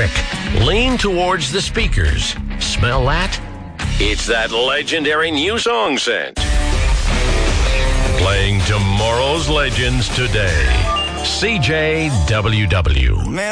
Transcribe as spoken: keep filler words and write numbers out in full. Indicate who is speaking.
Speaker 1: quick. Lean towards the speakers. Smell that? It's that legendary new song scent. Playing tomorrow's legends today. C J W W.